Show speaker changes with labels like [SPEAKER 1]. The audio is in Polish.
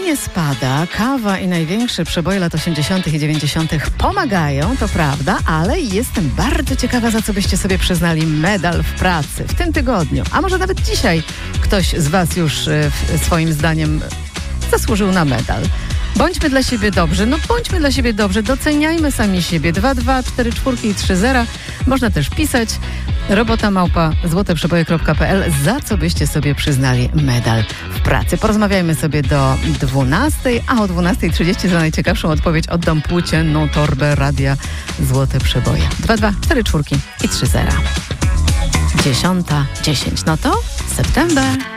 [SPEAKER 1] nie spada, kawa i największe przeboje lat 80. i 90. pomagają, to prawda, ale jestem bardzo ciekawa, za co byście sobie przyznali medal w pracy w tym tygodniu. A może nawet dzisiaj ktoś z was już swoim zdaniem zasłużył na medal. Bądźmy dla siebie dobrzy, bądźmy dla siebie dobrzy, doceniajmy sami siebie. 2244 i 30. Można też pisać robota@złoteprzeboje.pl, za co byście sobie przyznali medal w pracy. Porozmawiajmy sobie do 12, a o 12:30 za najciekawszą odpowiedź oddam płócienną torbę radia Złote Przeboje. 2244 i 30. 10:10. No to september.